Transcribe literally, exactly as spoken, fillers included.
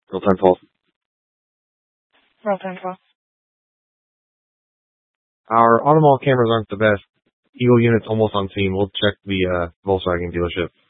Real-time pulse. Real-time pulse. Our Automall cameras aren't the best. Eagle unit's almost on scene. We'll check the uh, Volkswagen dealership.